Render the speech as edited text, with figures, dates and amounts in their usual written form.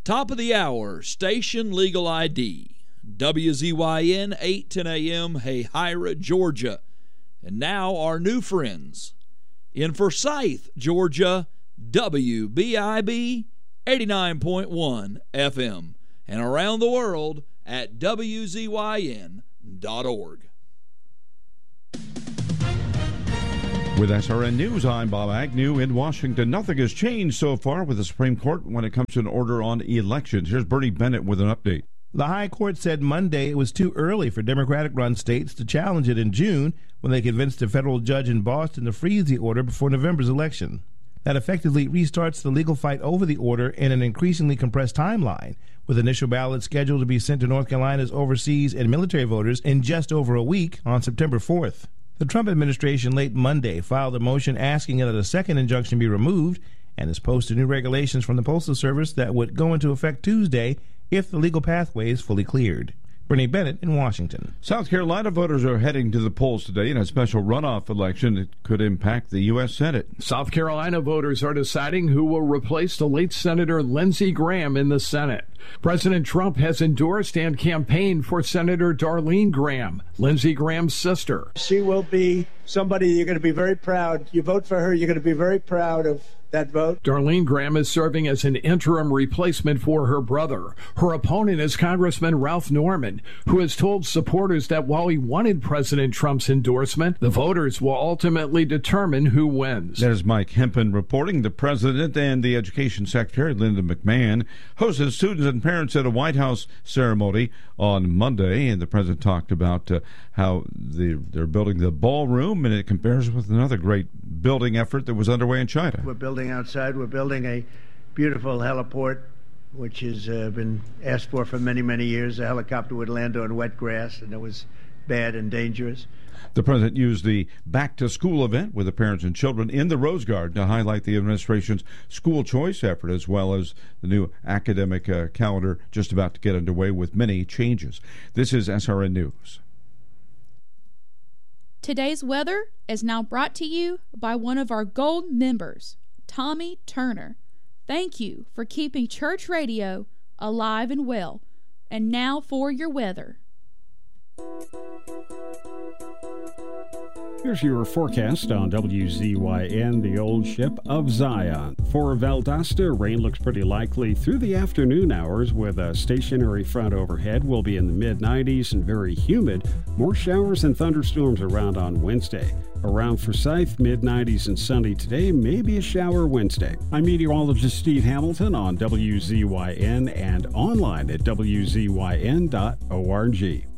Top of the hour, Station Legal ID. WZYN 810 AM, Hayhira, Georgia. And now our new friends. In Forsyth, Georgia, WBIB 89.1 FM. And around the world at WZYN.org. With SRN News, I'm Bob Agnew in Washington. Nothing has changed so far with the Supreme Court when it comes to an order on elections. Here's Bernie Bennett with an update. The High Court said Monday it was too early for Democratic-run states to challenge it in June when they convinced a federal judge in Boston to freeze the order before November's election. That effectively restarts the legal fight over the order in an increasingly compressed timeline, with initial ballots scheduled to be sent to North Carolina's overseas and military voters in just over a week on September 4th. The Trump administration late Monday filed a motion asking that a second injunction be removed and has posted new regulations from the Postal Service that would go into effect Tuesday if the legal pathway is fully cleared. Bernie Bennett in Washington. South Carolina voters are heading to the polls today in a special runoff election that could impact the U.S. Senate. South Carolina voters are deciding who will replace the late Senator Lindsey Graham in the Senate. President Trump has endorsed and campaigned for Senator Darlene Graham, Lindsey Graham's sister. She will be somebody you're going to be very proud. You vote for her, you're going to be very proud of that vote. Darlene Graham is serving as an interim replacement for her brother. Her opponent is Congressman Ralph Norman, who has told supporters that while he wanted President Trump's endorsement, the voters will ultimately determine who wins. There's Mike Hempen reporting. The president and the education secretary, Linda McMahon, hosted students and parents at a White House ceremony on Monday, and the president talked about how they're building the ballroom, and it compares with another great building effort that was underway in China. We're building outside. We're building a beautiful heliport, which has been asked for many, many years. A helicopter would land on wet grass, and it was bad and dangerous. The president used the back-to-school event with the parents and children in the Rose Garden to highlight the administration's school choice effort, as well as the new academic calendar just about to get underway with many changes. This is SRN News. Today's weather is now brought to you by one of our gold members, Tommy Turner. Thank you for keeping church radio alive and well. And now for your weather. Here's your forecast on WZYN, the old ship of Zion. For Valdosta, rain looks pretty likely through the afternoon hours with a stationary front overhead. Will be in the mid-90s and very humid. More showers and thunderstorms around on Wednesday. Around Forsyth, mid-90s and sunny today, maybe a shower Wednesday. I'm meteorologist Steve Hamilton on WZYN and online at WZYN.org.